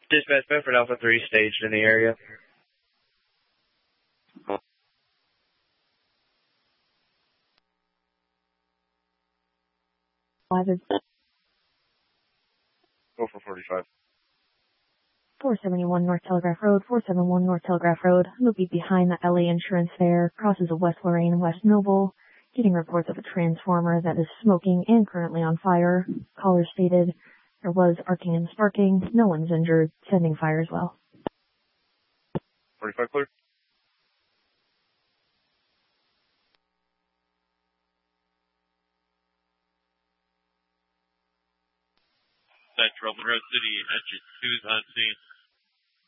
Dispatch, Bedford Alpha 3 staged in the area. Go for 45. 471 North Telegraph Road, 471 North Telegraph Road. You'll be behind the LA Insurance Fair, crosses of West Lorraine and West Noble. Getting reports of a transformer that is smoking and currently on fire. Caller stated there was arcing and sparking. No one's injured. Sending fire as well. 45 clear. Central Monroe City, engine 2 is on scene.